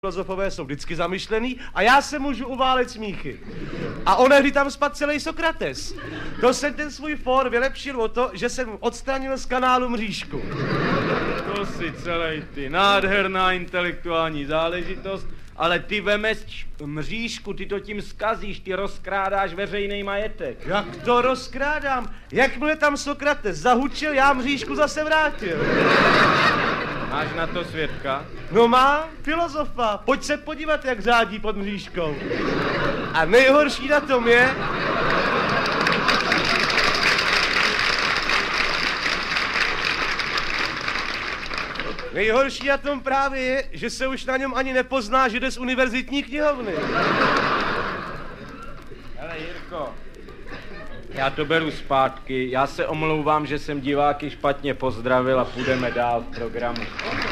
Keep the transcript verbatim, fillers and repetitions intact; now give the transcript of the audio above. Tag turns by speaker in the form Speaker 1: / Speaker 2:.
Speaker 1: Filozofové jsou vždycky zamyšlený a já se můžu uválet smíchy. A onehdy tam spadl celý Sokrates. To jsem ten svůj for vylepšil o to, že jsem odstranil z kanálu mřížku.
Speaker 2: To si celý ty, nádherná intelektuální záležitost, ale ty vemeš mřížku, ty to tím zkazíš, ty rozkrádáš veřejný majetek.
Speaker 1: Jak to rozkrádám? Jakmile tam Sokrates zahučil, já mřížku zase vrátil.
Speaker 2: Máš na to svědka?
Speaker 1: No má, filozofa, pojď se podívat, jak řádí pod mřížkou. A nejhorší na tom je... Nejhorší na tom právě je, že se už na něm ani nepozná, že jde z univerzitní knihovny.
Speaker 2: Hele Jirko, já to beru zpátky, já se omlouvám, že jsem diváky špatně pozdravil a půjdeme dál v programu.